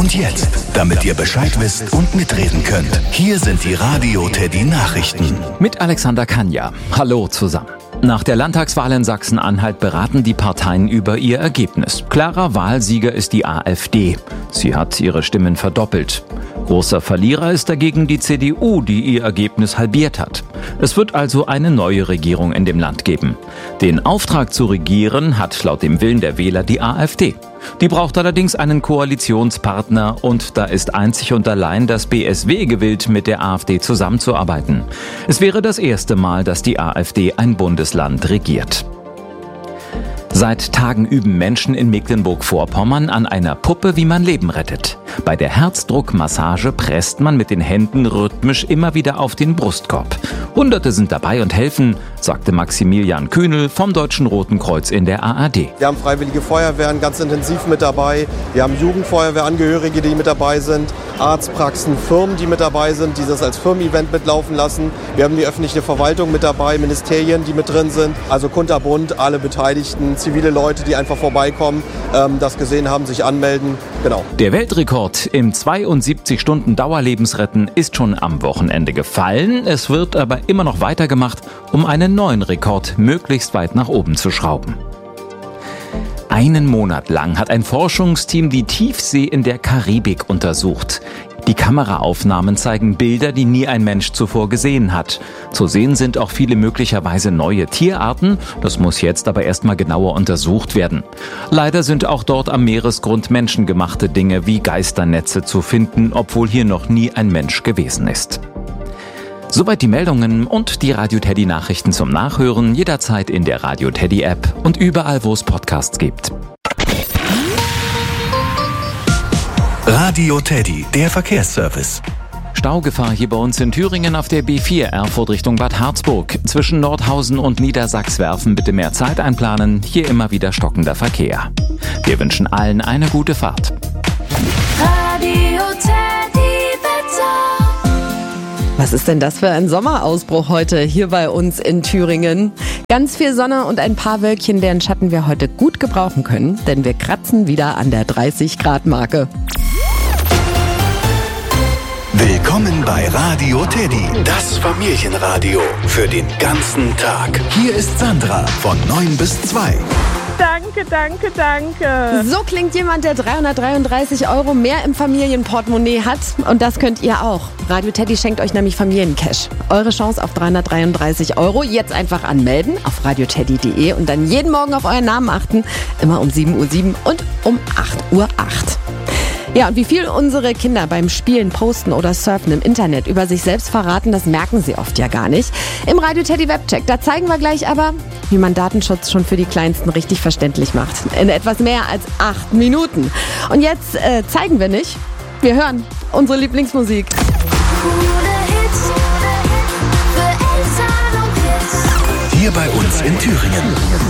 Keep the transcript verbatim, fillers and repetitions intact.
Und jetzt, damit ihr Bescheid wisst und mitreden könnt, hier sind die Radio Teddy Nachrichten. Mit Alexander Kanja. Hallo zusammen. Nach der Landtagswahl in Sachsen-Anhalt beraten die Parteien über ihr Ergebnis. Klarer Wahlsieger ist die AfD. Sie hat ihre Stimmen verdoppelt. Großer Verlierer ist dagegen die C D U, die ihr Ergebnis halbiert hat. Es wird also eine neue Regierung in dem Land geben. Den Auftrag zu regieren hat laut dem Willen der Wähler die AfD. Die braucht allerdings einen Koalitionspartner und da ist einzig und allein das B S W gewillt, mit der AfD zusammenzuarbeiten. Es wäre das erste Mal, dass die AfD ein Bundesland regiert. Seit Tagen üben Menschen in Mecklenburg-Vorpommern an einer Puppe, wie man Leben rettet. Bei der Herzdruckmassage presst man mit den Händen rhythmisch immer wieder auf den Brustkorb. Hunderte sind dabei und helfen, sagte Maximilian Kühnel vom Deutschen Roten Kreuz in der A R D. Wir haben Freiwillige Feuerwehren ganz intensiv mit dabei. Wir haben Jugendfeuerwehrangehörige, die mit dabei sind. Arztpraxen, Firmen, die mit dabei sind, die das als Firmen-Event mitlaufen lassen. Wir haben die öffentliche Verwaltung mit dabei, Ministerien, die mit drin sind. Also kunterbunt, alle Beteiligten, zivile Leute, die einfach vorbeikommen, ähm, das gesehen haben, sich anmelden. Genau. Der Weltrekord im zweiundsiebzig Stunden Dauerlebensretten ist schon am Wochenende gefallen. Es wird aber immer noch weitergemacht, um einen neuen Rekord möglichst weit nach oben zu schrauben. Einen Monat lang hat ein Forschungsteam die Tiefsee in der Karibik untersucht. Die Kameraaufnahmen zeigen Bilder, die nie ein Mensch zuvor gesehen hat. Zu sehen sind auch viele möglicherweise neue Tierarten. Das muss jetzt aber erstmal genauer untersucht werden. Leider sind auch dort am Meeresgrund menschengemachte Dinge wie Geisternetze zu finden, obwohl hier noch nie ein Mensch gewesen ist. Soweit die Meldungen und die Radio Teddy Nachrichten zum Nachhören jederzeit in der Radio Teddy App und überall, wo es Podcasts gibt. Radio Teddy, der Verkehrsservice. Staugefahr hier bei uns in Thüringen auf der B vier Erfurt Richtung Bad Harzburg. Zwischen Nordhausen und Niedersachswerfen bitte mehr Zeit einplanen. Hier immer wieder stockender Verkehr. Wir wünschen allen eine gute Fahrt. Radio Teddy Wetter. Was ist denn das für ein Sommerausbruch heute hier bei uns in Thüringen? Ganz viel Sonne und ein paar Wölkchen, deren Schatten wir heute gut gebrauchen können, denn wir kratzen wieder an der dreißig Grad Marke. Willkommen bei Radio Teddy, das Familienradio für den ganzen Tag. Hier ist Sandra von neun bis zwei. Danke, danke, danke. So klingt jemand, der dreihundertdreiunddreißig Euro mehr im Familienportemonnaie hat. Und das könnt ihr auch. Radio Teddy schenkt euch nämlich Familiencash. Eure Chance auf dreihundertdreiunddreißig Euro. Jetzt einfach anmelden auf radioteddy punkt de und dann jeden Morgen auf euren Namen achten. Immer um sieben Uhr sieben und um acht Uhr acht. Ja, und wie viel unsere Kinder beim Spielen, Posten oder Surfen im Internet über sich selbst verraten, das merken sie oft ja gar nicht. Im Radio Teddy Webcheck, da zeigen wir gleich aber, wie man Datenschutz schon für die Kleinsten richtig verständlich macht. In etwas mehr als acht Minuten. Und jetzt äh, zeigen wir nicht, wir hören unsere Lieblingsmusik. Hier bei uns in Thüringen.